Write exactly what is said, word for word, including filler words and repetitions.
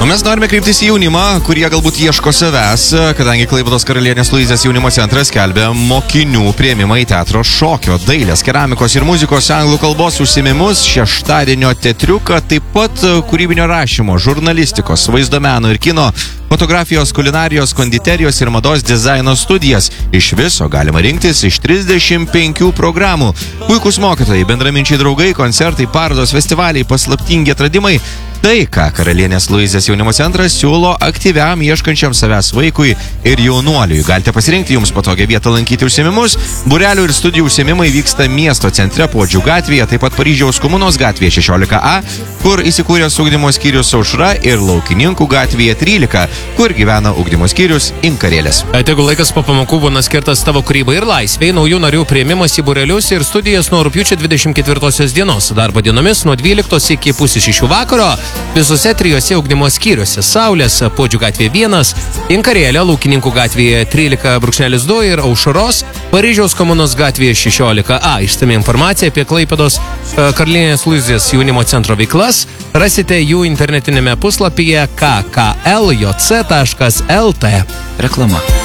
O mes norime kreiptis į jaunimą, kurie galbūt ieško savęs, kadangi Klaipėdos Karalienės Luizės jaunimo centras skelbia mokinių priėmimą į teatro, šokio, dailės, keramikos ir muzikos, anglų kalbos užsiėmimus, šeštadienio teatriuką, taip pat kūrybinio rašymo, žurnalistikos, vaizdo meno ir kino, fotografijos, kulinarijos, konditerijos ir mados dizaino studijas. Iš viso galima rinktis iš trisdešimt penkių programų. Puikūs mokytojai, bendraminčiai draugai, koncertai, parodos, festivaliai, paslaptingi atradimai. Tai, ką Karalienės Luizės jaunimo centras siūlo aktyviam ieškančiam savęs vaikui ir jaunuoliui. Galite pasirinkti jums patogią vietą lankyti užsiėmimus. Būrelių ir studijų užsiėmimai vyksta miesto centre Puodžių gatvėje, taip pat Paryžiaus Komunos gatvėje šešiolika A, kur įsikūręs ugdymo skyrius Aušra, ir Laukininkų gatvėje trylika, kur gyvena ugdymo skyrius Inkarėlės. Tegu laikas po pamokų būna skirtas tavo kūrybai ir laisvei, naujų narių priėmimas į būrelius ir studijas nuo rugpjūčio dvidešimt ketvirtosios dienos, darbo dienomis nuo dvyliktos iki pusės šešių vakaro. Visose trijose ugdymo skyriuose: Saulės, Puodžių gatvėje vienas, Inkarėlė, Laukininkų gatvėje trylika du ir Aušros, Paryžiaus Komunos gatvėje šešiolika A. Išsami informacija apie Klaipėdos Karalienės Luizės jaunimo centro veiklas rasite jų internetinėme puslapyje k k l j c taškas l t. Reklama.